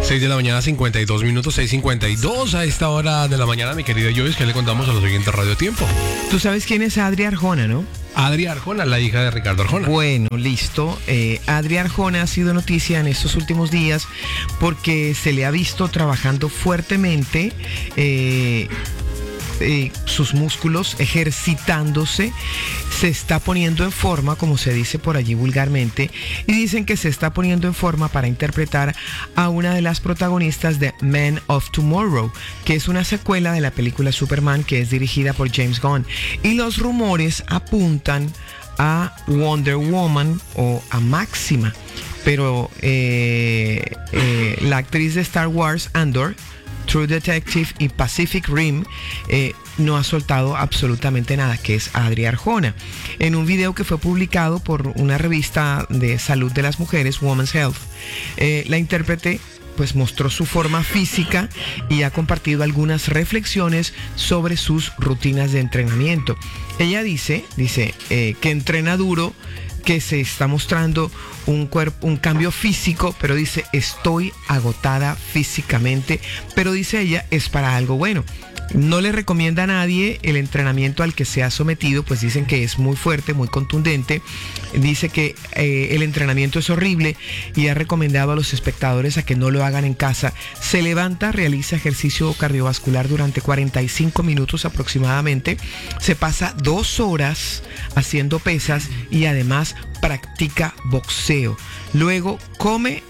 6 de la mañana, 52 minutos, 6:52 a esta hora de la mañana, mi querida Joyce, que le contamos a los oyentes Radio Tiempo. Tú sabes quién es Adri Arjona, ¿no? Adri Arjona, la hija de Ricardo Arjona. Bueno, listo. Adri Arjona ha sido noticia en estos últimos días porque se le ha visto trabajando fuertemente sus músculos, ejercitándose, se está poniendo en forma, como se dice por allí vulgarmente, y dicen que se está poniendo en forma para interpretar a una de las protagonistas de Man of Tomorrow, que es una secuela de la película Superman, que es dirigida por James Gunn, y los rumores apuntan a Wonder Woman o a Máxima, pero la actriz de Star Wars, Andor, True Detective y Pacific Rim no ha soltado absolutamente nada, que es Adri Arjona. En un video que fue publicado por una revista de salud de las mujeres, Women's Health, la intérprete pues mostró su forma física y ha compartido algunas reflexiones sobre sus rutinas de entrenamiento. Ella dice que entrena duro, que se está mostrando un cambio físico, pero dice, estoy agotada físicamente, pero dice ella, es para algo bueno. No le recomienda a nadie el entrenamiento al que se ha sometido, pues dicen que es muy fuerte, muy contundente. Dice que el entrenamiento es horrible y ha recomendado a los espectadores a que no lo hagan en casa. Se levanta, realiza ejercicio cardiovascular durante 45 minutos aproximadamente. Se pasa 2 horas haciendo pesas y además practica boxeo. Luego come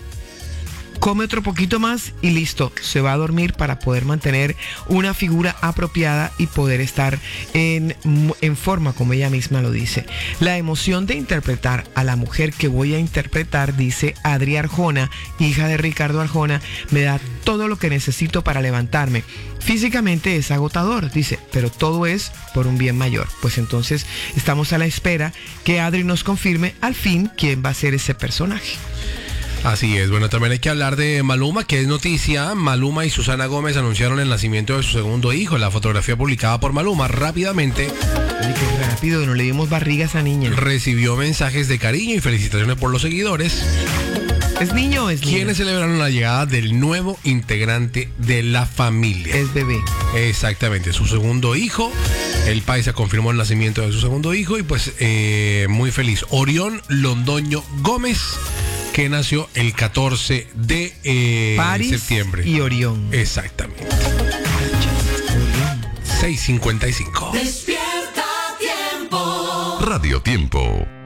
otro poquito más y listo, se va a dormir para poder mantener una figura apropiada y poder estar en forma, como ella misma lo dice. La emoción de interpretar a la mujer que voy a interpretar, dice Adri Arjona, hija de Ricardo Arjona, me da todo lo que necesito para levantarme. Físicamente es agotador, dice, pero todo es por un bien mayor. Pues entonces estamos a la espera que Adri nos confirme al fin quién va a ser ese personaje. Así es, bueno, también hay que hablar de Maluma, que es noticia. Maluma y Susana Gómez anunciaron el nacimiento de su segundo hijo. La fotografía publicada por Maluma rápidamente. Qué rápido, no le dimos barriga a esa niña. Recibió mensajes de cariño y felicitaciones por los seguidores. ¿Es niño o es niña? Quienes celebraron la llegada del nuevo integrante de la familia. Es bebé. Exactamente, su segundo hijo. El paisa confirmó el nacimiento de su segundo hijo y pues muy feliz. Orión Londoño Gómez, que nació el 14 de París septiembre. Y Orión. Exactamente. 6:55. Despierta Tiempo. Radio Tiempo.